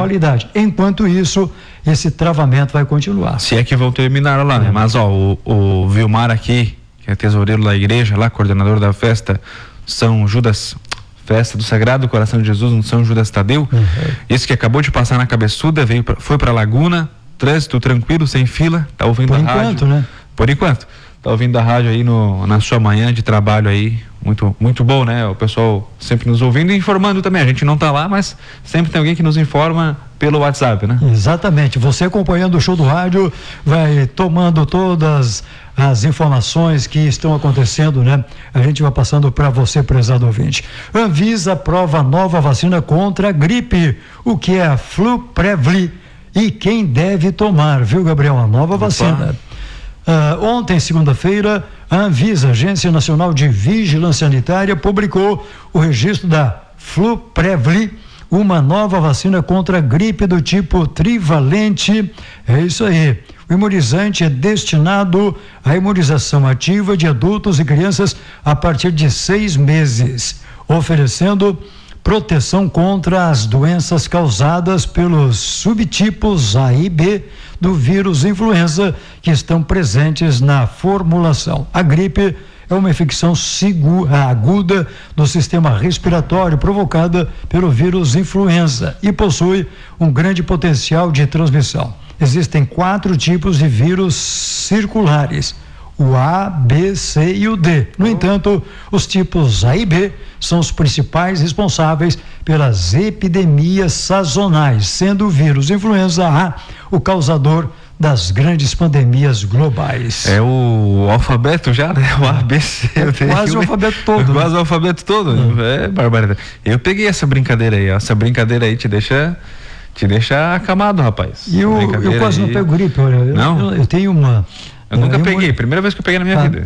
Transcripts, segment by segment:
normalidade. Enquanto isso, esse travamento vai continuar. Se é que vão terminar lá, né? Mas o Vilmar aqui, que é tesoureiro da igreja, lá, coordenador da festa São Judas, festa do Sagrado Coração de Jesus no São Judas Tadeu, esse que acabou de passar na Cabeçuda, foi pra Laguna, trânsito tranquilo, sem fila, tá ouvindo a rádio. Por enquanto, né? Por enquanto. Tá ouvindo a rádio aí na sua manhã de trabalho aí, muito, muito bom, né? O pessoal sempre nos ouvindo e informando também. A gente não tá lá, mas sempre tem alguém que nos informa pelo WhatsApp, né? Exatamente. Você acompanhando o show do rádio, vai tomando todas as informações que estão acontecendo, né? A gente vai passando para você, prezado ouvinte. Anvisa aprova nova vacina contra a gripe, o que é a Fluprevli, e quem deve tomar, viu, Gabriel? A nova vacina. Ontem, segunda-feira, a Anvisa, Agência Nacional de Vigilância Sanitária, publicou o registro da Fluprevli, uma nova vacina contra a gripe do tipo trivalente. É isso aí. O imunizante é destinado à imunização ativa de adultos e crianças a partir de 6 meses, oferecendo proteção contra as doenças causadas pelos subtipos A e B do vírus influenza que estão presentes na formulação. A gripe é uma infecção aguda do sistema respiratório provocada pelo vírus influenza e possui um grande potencial de transmissão. Existem 4 tipos de vírus circulares: o A, B, C e o D. No entanto, os tipos A e B são os principais responsáveis pelas epidemias sazonais, sendo o vírus influenza A o causador das grandes pandemias globais. É o alfabeto já, né? O A, B, C. Quase o alfabeto todo. Quase o alfabeto todo. É barbaridade. Eu peguei essa brincadeira aí, ó. Essa brincadeira aí te deixa acamado, rapaz. E eu quase não pego gripe, olha. Eu tenho uma... Eu nunca peguei, primeira vez que eu peguei na minha vida.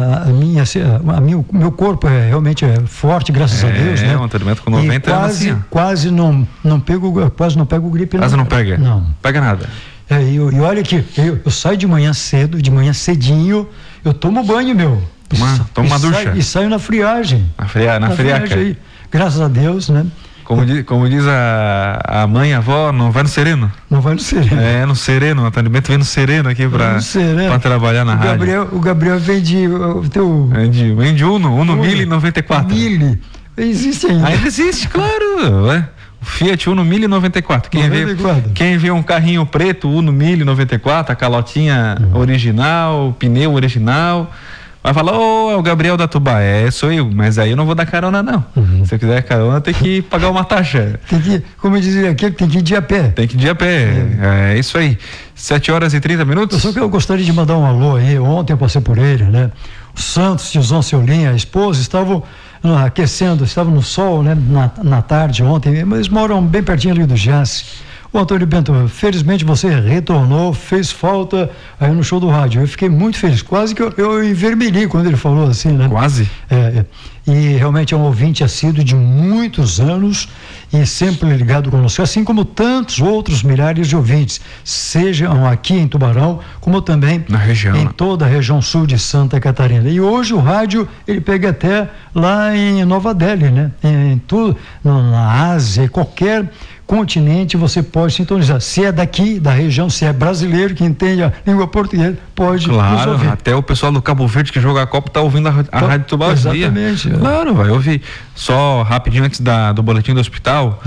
O meu corpo realmente é forte, graças a Deus, né? Um atendimento com 90 anos assim. Quase não pego gripe. Quase não pega? Não. Pega nada. E olha que eu saio de manhã cedo, de manhã cedinho, eu tomo banho, meu. Toma uma ducha. E saio na friagem. Na friaca. Aí, graças a Deus, né? Como diz a mãe, a avó, não vai no sereno. Não vai no sereno. No sereno, o atendimento vem no sereno aqui pra trabalhar na rádio. O Gabriel vende o teu... Vende Uno 1094. Existe ainda. Ainda existe, claro. O Fiat Uno 1094. Quem vê um carrinho preto, Uno 1094, a calotinha original, o pneu original... Vai falar, é o Gabriel da Tubá, sou eu, mas aí eu não vou dar carona não. Se eu quiser carona, tem que pagar uma taxa. Tem que, como eu dizia aqui, tem que ir de a pé. Tem que ir de a pé, é isso aí. 7h30. Só que eu gostaria de mandar um alô aí, ontem eu passei por ele, né? O Santos, tiozão Ceulinha, a esposa, estavam aquecendo, estavam no sol, né? Na tarde ontem, mas eles moram bem pertinho ali do Jace. Ô Antônio Bento, felizmente você retornou, fez falta aí no show do rádio. Eu fiquei muito feliz, quase que eu envermelhei quando ele falou assim, né? Quase? E realmente é um ouvinte assíduo de muitos anos e sempre ligado conosco, assim como tantos outros milhares de ouvintes, sejam aqui em Tubarão, como também na região, em toda a região sul de Santa Catarina. E hoje o rádio, ele pega até lá em Nova Delhi, né? Em tudo, na Ásia, qualquer continente você pode sintonizar. Se é daqui, da região, se é brasileiro que entende a língua portuguesa, pode nos ouvir. Até o pessoal do Cabo Verde que joga a Copa tá ouvindo a Rádio Tubarão. Exatamente. Claro, vai ouvir. Só rapidinho antes do boletim do hospital,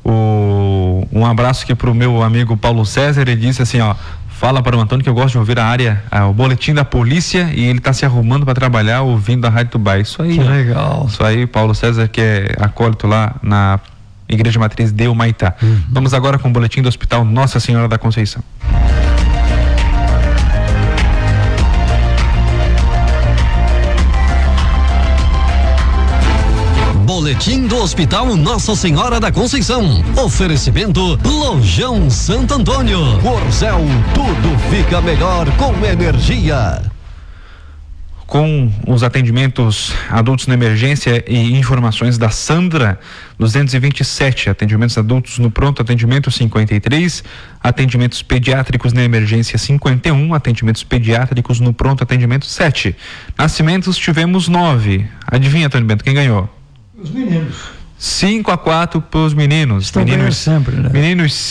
um abraço aqui pro meu amigo Paulo César. Ele disse assim, fala para o Antônio que eu gosto de ouvir o boletim da polícia e ele está se arrumando para trabalhar ouvindo a Rádio Tubá. Isso aí. Que legal. Isso aí, Paulo César, que é acólito lá na Igreja Matriz de Humaitá. Vamos agora com o boletim do Hospital Nossa Senhora da Conceição. Boletim do Hospital Nossa Senhora da Conceição. Oferecimento Lojão Santo Antônio. Corzel, tudo fica melhor com energia. Com os atendimentos adultos na emergência e informações da Sandra, 227, atendimentos adultos no pronto atendimento 53, atendimentos pediátricos na emergência 51, atendimentos pediátricos no pronto atendimento 7. Nascimentos tivemos 9. Adivinha, Antônio Bento, quem ganhou? Os meninos. 5-4 para os meninos. Estão ganhando sempre, né? Meninos